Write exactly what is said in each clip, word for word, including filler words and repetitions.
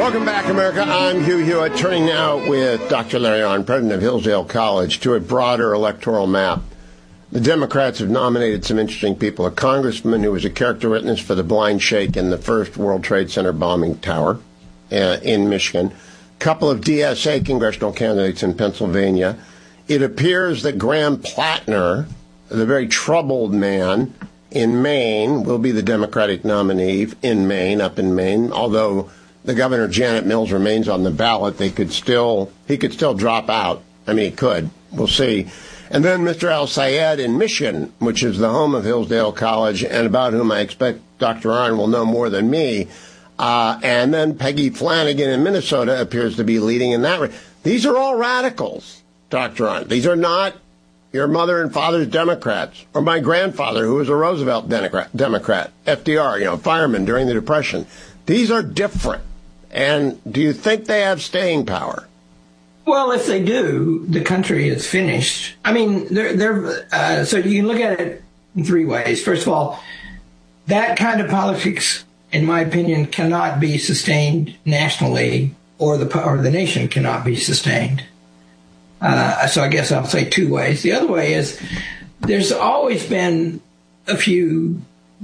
Welcome back, America. I'm Hugh Hewitt, turning now with Doctor Larry Arnn, president of Hillsdale College, to a broader electoral map. The Democrats have nominated some interesting people. A congressman who was a character witness for the blind shake in the first World Trade Center bombing tower uh, in Michigan. A couple of D S A congressional candidates in Pennsylvania. It appears that Graham Plattner, the very troubled man in Maine, will be the Democratic nominee in Maine, up in Maine, although the governor, Janet Mills, remains on the ballot. They could still, he could still drop out. I mean, he could. We'll see. And then Mister Al-Sayed in Michigan, which is the home of Hillsdale College, and about whom I expect Doctor Arnn will know more than me. Uh, and then Peggy Flanagan in Minnesota appears to be leading in that. These are all radicals, Doctor Arnn. These are not your mother and father's Democrats, or my grandfather, who was a Roosevelt Democrat, Democrat, F D R, you know, fireman during the Depression. These are different. And do you think they have staying power? Well, if they do, the country is finished. I mean, they're, they're, uh, so you can look at it in three ways. First of all, that kind of politics, in my opinion, cannot be sustained nationally, or the or the nation cannot be sustained. Uh, so I guess I'll say two ways. The other way is there's always been a few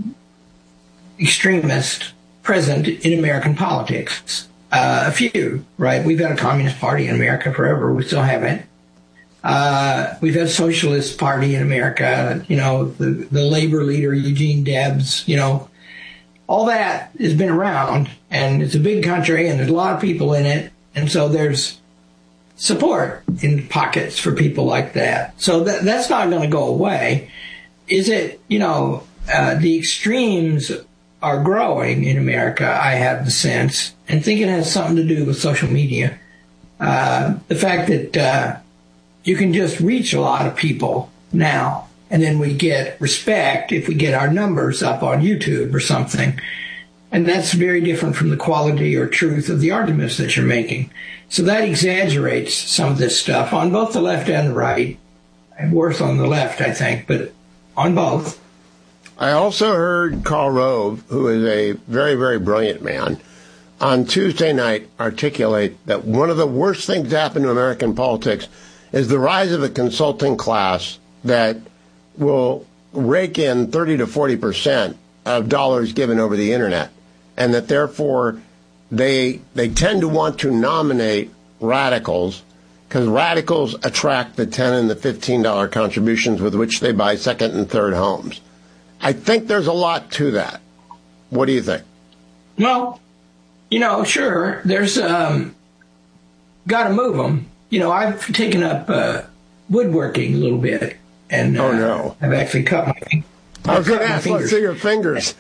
extremists present in American politics. Uh, a few, right? We've had a Communist Party in America forever. We still have it. Uh, we've had a Socialist Party in America, you know, the, the labor leader, Eugene Debs, you know. All that has been around, and it's a big country, and there's a lot of people in it, and so there's support in pockets for people like that. So that, that's not going to go away. Is it, you know, uh, the extremes are growing in America, I have the sense, and think it has something to do with social media. Uh, the fact that uh, you can just reach a lot of people now, and then we get respect if we get our numbers up on YouTube or something. And that's very different from the quality or truth of the arguments that you're making. So that exaggerates some of this stuff on both the left and the right. And worse on the left, I think, but on both. I also heard Karl Rove, who is a very, very brilliant man, on Tuesday night articulate that one of the worst things to happen to American politics is the rise of a consulting class that will rake in thirty to forty percent of dollars given over the internet, and that therefore they they tend to want to nominate radicals because radicals attract the ten and the fifteen dollar contributions with which they buy second and third homes. I think there's a lot to that. What do you think? Well, you know, sure, there's um, got to move them. You know, I've taken up uh, woodworking a little bit, and uh, oh no, I've actually cut my. I was going to ask, let's see your fingers.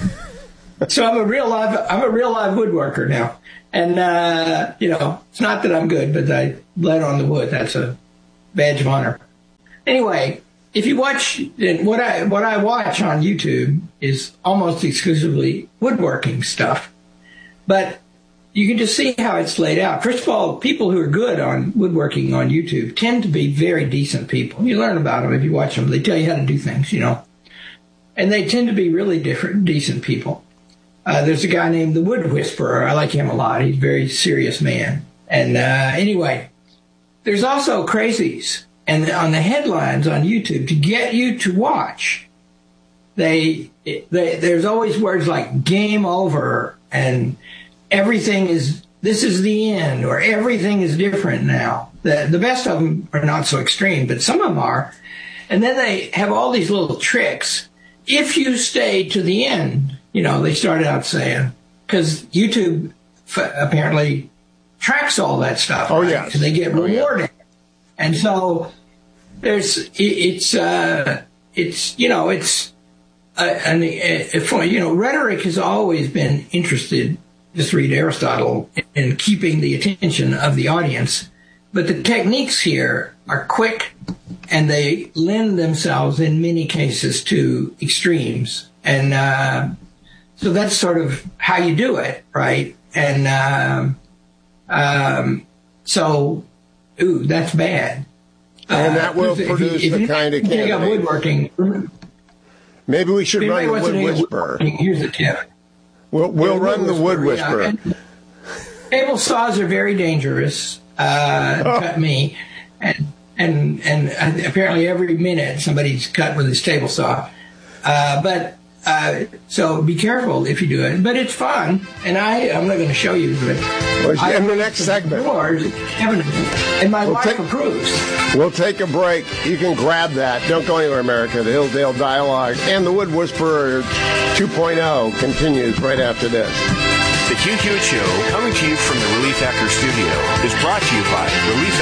So I'm a real live, I'm a real live woodworker now, and uh, you know, it's not that I'm good, but I bled on the wood. That's a badge of honor. Anyway. If you watch, what I what I watch on YouTube is almost exclusively woodworking stuff. But you can just see how it's laid out. First of all, people who are good on woodworking on YouTube tend to be very decent people. You learn about them if you watch them. They tell you how to do things, you know. And they tend to be really different, decent people. Uh, there's a guy named the Wood Whisperer. I like him a lot. He's a very serious man. And uh, anyway, there's also crazies. And on the headlines on YouTube, to get you to watch, they, they there's always words like game over and everything is, this is the end, or everything is different now. The, the best of them are not so extreme, but some of them are. And then they have all these little tricks. If you stay to the end, you know, they started out saying, because YouTube f- apparently tracks all that stuff. Oh, right? yes. So they get rewarded. Oh, yeah. And so there's, it's, uh, it's, you know, it's, uh, and, uh, you know, rhetoric has always been interested, just read Aristotle, in keeping the attention of the audience. But the techniques here are quick and they lend themselves in many cases to extremes. And, uh, so that's sort of how you do it, right? And, um, um, so, ooh, that's bad. And that will uh, produce if you, the if kind of candidate. candidate. Woodworking. Maybe we should run the Wood Whisperer. Here's a tip. We'll, we'll yeah, run the Wood Whisperer. Yeah. And, Table saws are very dangerous. Uh, oh. Cut me, and and and apparently every minute somebody's cut with his table saw. Uh, but uh, so be careful if you do it. But it's fun, and I I'm not going to show you, but well, I, in the next segment, and my we'll wife take, approves. We'll take a break. You can grab that. Don't go anywhere, America. The Hillsdale Dialogue and the Wood Whisperer two point oh continues right after this. The Hugh Hewitt Show, coming to you from the Relief Actor Studio, is brought to you by Relief